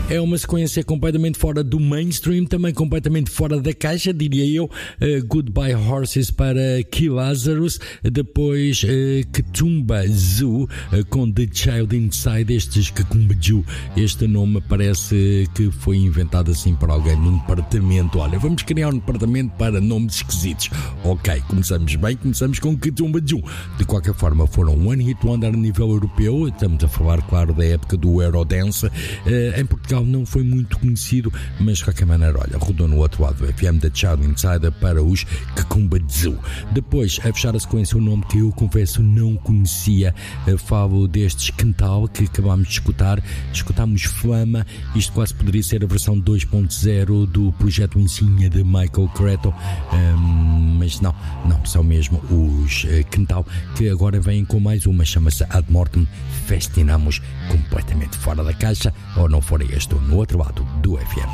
É uma sequência completamente fora do mainstream, também completamente fora da caixa, diria eu. Goodbye Horses para Key Lazarus, depois Ketumba Zoo com The Child Inside. Estes Ketumba Zoo, este nome parece que foi inventado assim por alguém num departamento. Olha, vamos criar um departamento para nomes esquisitos. Ok, começamos bem, começamos com Ketumba Zoo. De qualquer forma, foram One Hit Wonder a nível europeu. Estamos a falar, claro, da época do Eurodance. Em Portugal não foi muito conhecido, mas de qualquer maneira, olha, rodou no outro lado do FM da Child Insider para os Ketumba Zoo. Depois, a fechar a sequência, o nome que eu confesso não conhecia. Falo destes Quintal que acabámos de escutar. Escutámos Flama. Isto quase poderia ser a versão 2.0 do projeto Insignia de Michael Creto, mas não, são mesmo os Quintal, que agora vêm com mais uma, chama-se Ad Mortem Festinamos, completamente fora da caixa, ou não fora este, ou no outro lado do FM.